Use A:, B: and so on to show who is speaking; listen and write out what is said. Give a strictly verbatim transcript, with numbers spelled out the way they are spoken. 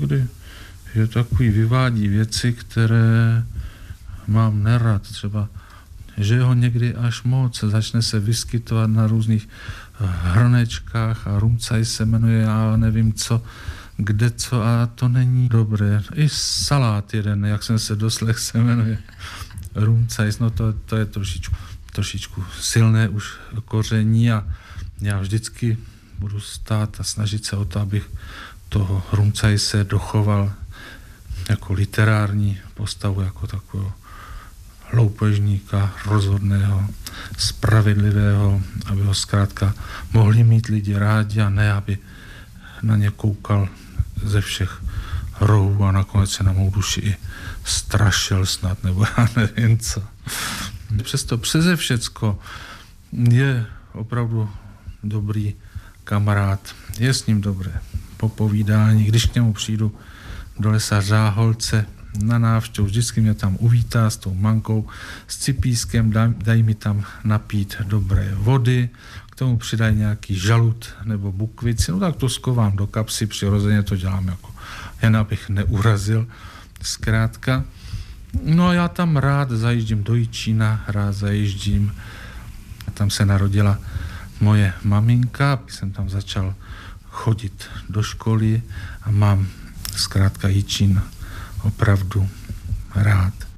A: někdy je takový vyvádí věci, které mám nerad. Třeba, že ho někdy až moc začne se vyskytovat na různých hrnečkách a rumcaj se jmenuje, já nevím co, kde co a to není dobré. I salát jeden, jak jsem se doslech, se jmenuje rumcajs, no to, to je trošičku, trošičku silné už koření a já vždycky budu stát a snažit se o to, abych toho rumcajse dochoval jako literární postavu, jako takového loupežníka, rozhodného, spravedlivého, aby ho zkrátka mohli mít lidi rádi a ne, aby na ně koukal ze všech rohů a nakonec se na mou duši i strašil snad, nebo já nevím co. Přesto přeze všecko je opravdu dobrý kamarád, je s ním dobré popovídání. Když k němu přijdu do lesa Řáholce na návštěvu, vždycky mě tam uvítá s tou mankou, s cipískem, daj, daj mi tam napít dobré vody, k tomu přidají nějaký žalut nebo bukvici, no tak to skovám do kapsy, přirozeně to dělám jako jen abych neurazil, zkrátka. No a já tam rád zajíždím do Jičína, rád zajíždím, tam se narodila moje maminka, jsem tam začal chodit do školy a mám zkrátka Jičín opravdu rád.